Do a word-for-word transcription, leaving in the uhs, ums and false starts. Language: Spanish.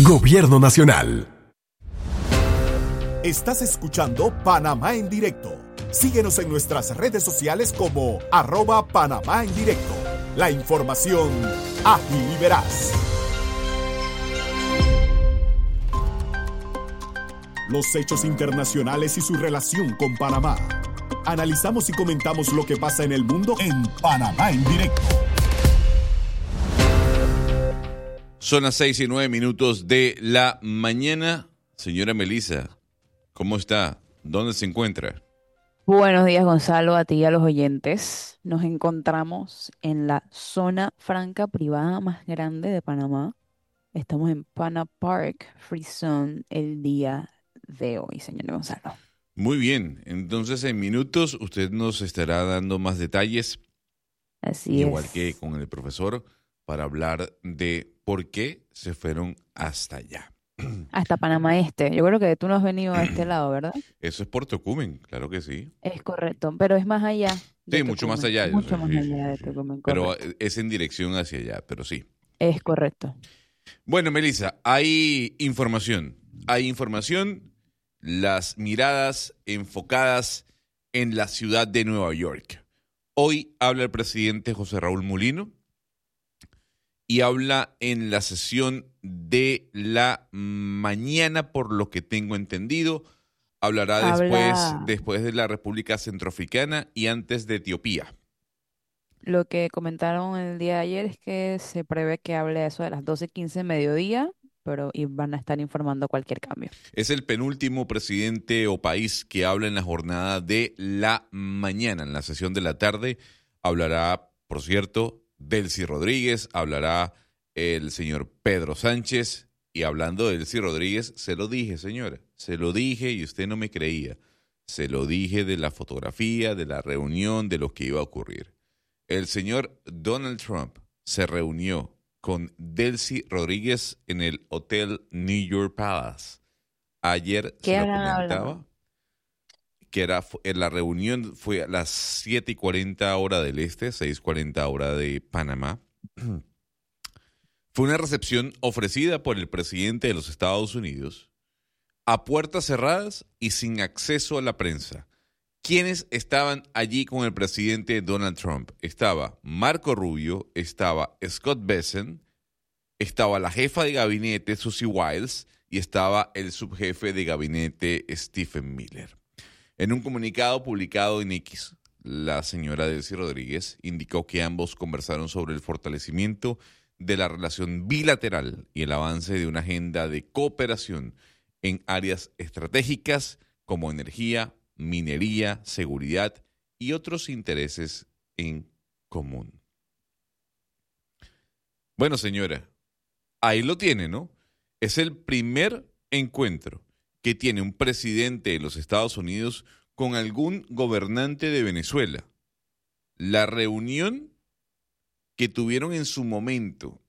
Gobierno Nacional. Estás escuchando Panamá en Directo. Síguenos en nuestras redes sociales como arroba Panamá en Directo. La información ágil y veraz. Los hechos internacionales y su relación con Panamá. Analizamos y comentamos lo que pasa en el mundo en Panamá en Directo. Son las seis y nueve minutos de la mañana. Señora Melissa, ¿cómo está? ¿Dónde se encuentra? Buenos días, Gonzalo, a ti y a los oyentes. Nos encontramos en la zona franca privada más grande de Panamá. Estamos en Pana Park Free Zone el día de hoy, señor Gonzalo. Muy bien, entonces en minutos usted nos estará dando más detalles, Así igual es. que con el profesor, para hablar de por qué se fueron hasta allá. Hasta Panamá Este. Yo creo que tú no has venido a este lado, ¿verdad? Eso es por Tocumen, claro que sí. Es correcto, pero es más allá de Sí, mucho más Tocumen. allá. Mucho sí, más sí, allá de sí. Tocumen, Pero correcto. es en dirección hacia allá, pero sí. Es correcto. Bueno, Melissa, hay información. Hay información, las miradas enfocadas en la ciudad de Nueva York. Hoy habla el presidente José Raúl Mulino y habla en la sesión de la mañana, por lo que tengo entendido. Hablará Habla- después, después de la República Centroafricana y antes de Etiopía. Lo que comentaron el día de ayer es que se prevé que hable a eso de las doce quince mediodía, pero y van a estar informando cualquier cambio. Es el penúltimo presidente o país que habla en la jornada de la mañana. En la sesión de la tarde hablará, por cierto, Delcy Rodríguez, hablará el señor Pedro Sánchez. Y hablando de Delcy Rodríguez, se lo dije, señora, se lo dije y usted no me creía. Se lo dije de la fotografía, de la reunión, de lo que iba a ocurrir. El señor Donald Trump se reunió con Delcy Rodríguez en el Hotel New York Palace. Ayer ¿Qué se lo habrán comentaba, hablado? que era, en la reunión fue a las siete y cuarenta hora del este, seis y cuarenta hora de Panamá. Fue una recepción ofrecida por el presidente de los Estados Unidos a puertas cerradas y sin acceso a la prensa. ¿Quiénes estaban allí con el presidente Donald Trump? Estaba Marco Rubio, estaba Scott Bessent, estaba la jefa de gabinete Susie Wiles y estaba el subjefe de gabinete Stephen Miller. En un comunicado publicado en X, la señora Delcy Rodríguez indicó que ambos conversaron sobre el fortalecimiento de la relación bilateral y el avance de una agenda de cooperación en áreas estratégicas como energía, minería, seguridad y otros intereses en común. Bueno, señora, ahí lo tiene, ¿no? Es el primer encuentro que tiene un presidente de los Estados Unidos con algún gobernante de Venezuela. La reunión que tuvieron en su momento